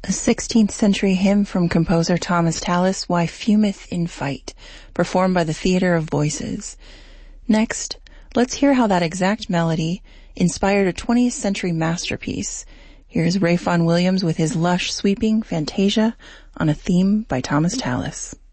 A 16th century hymn from composer Thomas Tallis, Why Fumeth in Fight, performed by the Theatre of Voices. Next, let's hear how that exact melody inspired a 20th century masterpiece. Here's Ray Vaughan Williams with his lush, sweeping Fantasia on a theme by Thomas Tallis.